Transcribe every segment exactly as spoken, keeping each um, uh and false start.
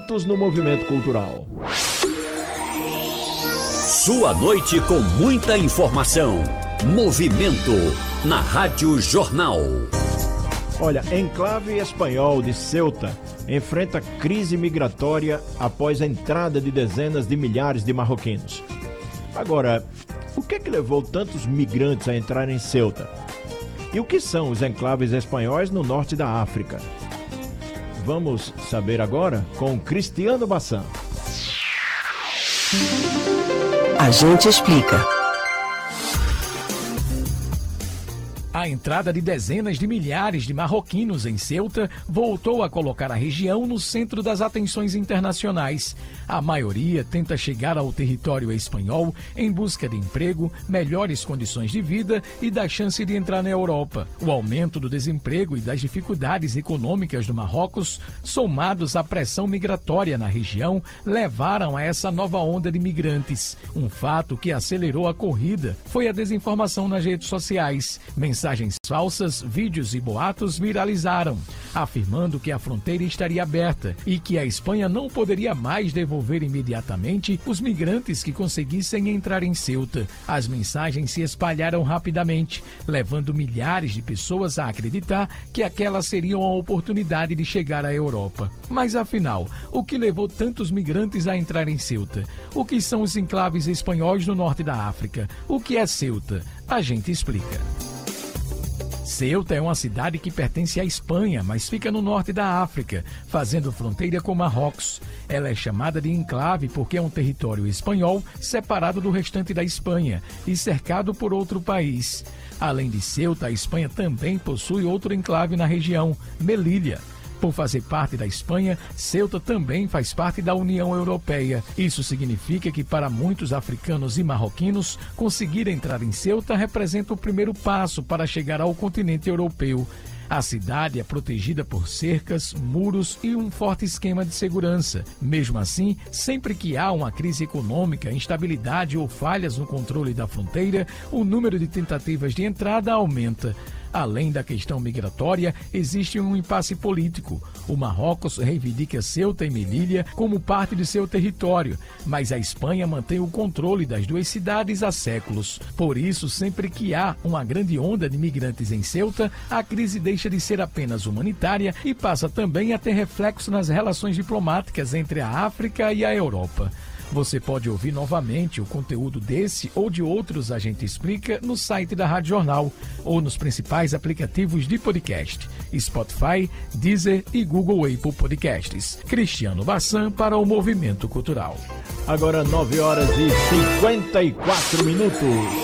Juntos no movimento cultural. Sua noite com muita informação. Movimento na Rádio Jornal. Olha, enclave espanhol de Ceuta enfrenta crise migratória após a entrada de dezenas de milhares de marroquinos. Agora, o que é que levou tantos migrantes a entrar em Ceuta? E o que são os enclaves espanhóis no norte da África? Vamos saber agora com Cristiano Bassan. A gente explica. A entrada de dezenas de milhares de marroquinos em Ceuta voltou a colocar a região no centro das atenções internacionais. A maioria tenta chegar ao território espanhol em busca de emprego, melhores condições de vida e da chance de entrar na Europa. O aumento do desemprego e das dificuldades econômicas do Marrocos, somados à pressão migratória na região, levaram a essa nova onda de migrantes. Um fato que acelerou a corrida foi a desinformação nas redes sociais. Mensagens falsas, vídeos e boatos viralizaram, afirmando que a fronteira estaria aberta e que a Espanha não poderia mais devolver imediatamente os migrantes que conseguissem entrar em Ceuta. As mensagens se espalharam rapidamente, levando milhares de pessoas a acreditar que aquela seria uma oportunidade de chegar à Europa. Mas afinal, o que levou tantos migrantes a entrar em Ceuta? O que são os enclaves espanhóis no norte da África? O que é Ceuta? A gente explica. Ceuta é uma cidade que pertence à Espanha, mas fica no norte da África, fazendo fronteira com Marrocos. Ela é chamada de enclave porque é um território espanhol separado do restante da Espanha e cercado por outro país. Além de Ceuta, a Espanha também possui outro enclave na região, Melilla. Por fazer parte da Espanha, Ceuta também faz parte da União Europeia. Isso significa que para muitos africanos e marroquinos, conseguir entrar em Ceuta representa o primeiro passo para chegar ao continente europeu. A cidade é protegida por cercas, muros e um forte esquema de segurança. Mesmo assim, sempre que há uma crise econômica, instabilidade ou falhas no controle da fronteira, o número de tentativas de entrada aumenta. Além da questão migratória, existe um impasse político. O Marrocos reivindica Ceuta e Melilla como parte de seu território, mas a Espanha mantém o controle das duas cidades há séculos. Por isso, sempre que há uma grande onda de migrantes em Ceuta, a crise deixa de ser apenas humanitária e passa também a ter reflexo nas relações diplomáticas entre a África e a Europa. Você pode ouvir novamente o conteúdo desse ou de outros A Gente Explica no site da Rádio Jornal ou nos principais aplicativos de podcast, Spotify, Deezer e Google Apple Podcasts. Cristiano Bassan para o Movimento Cultural. Agora nove horas e cinquenta e quatro minutos.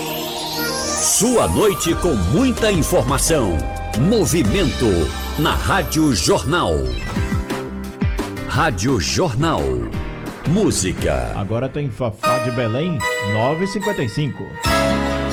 Sua noite com muita informação. Movimento na Rádio Jornal. Rádio Jornal. Música. Agora tem Fafá de Belém, nove e cinquenta e cinco.